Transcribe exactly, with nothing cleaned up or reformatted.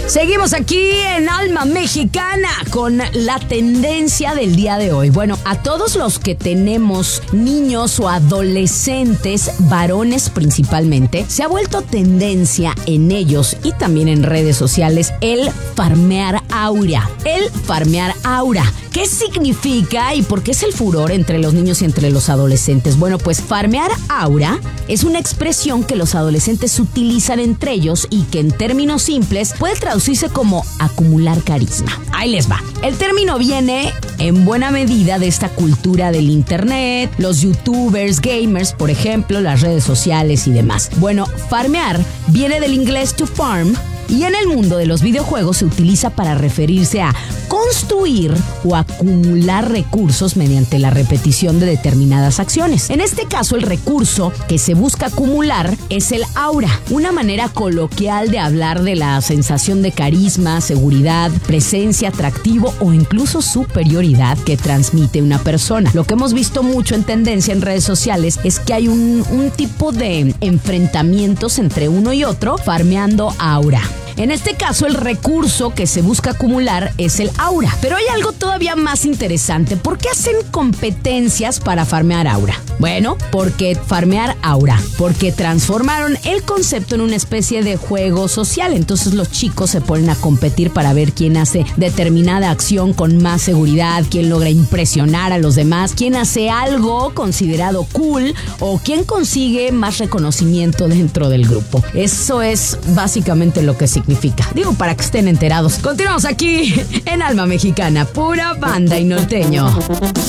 Seguimos aquí en Alma Mexicana con la tendencia del día de hoy. Bueno, a todos los que tenemos niños o adolescentes, varones principalmente, se ha vuelto tendencia en ellos y también en redes sociales el farmear aura. El farmear aura. ¿Qué significa y por qué es el furor entre los niños y entre los adolescentes? Bueno, pues farmear aura es una expresión que los adolescentes utilizan entre ellos y que en términos simples puede traducirse como acumular carisma. Ahí les va. El término viene en buena medida de esta cultura del internet, los youtubers, gamers, por ejemplo, las redes sociales y demás. Bueno, farmear viene del inglés to farm, y en el mundo de los videojuegos se utiliza para referirse a construir o acumular recursos mediante la repetición de determinadas acciones. En este caso, el recurso que se busca acumular es el aura, una manera coloquial de hablar de la sensación de carisma, seguridad, presencia, atractivo o incluso superioridad que transmite una persona. Lo que hemos visto mucho en tendencia en redes sociales es que hay un, un tipo de enfrentamientos entre uno y otro farmeando aura. En este caso, el recurso que se busca acumular es el aura. Pero hay algo todavía más interesante. ¿Por qué hacen competencias para farmear aura? Bueno, porque farmear aura. Porque transformaron el concepto en una especie de juego social. Entonces los chicos se ponen a competir para ver quién hace determinada acción con más seguridad, quién logra impresionar a los demás, quién hace algo considerado cool o quién consigue más reconocimiento dentro del grupo. Eso es básicamente lo que significa. Digo, para que estén enterados. Continuamos aquí en Alma Mexicana, pura banda y norteño.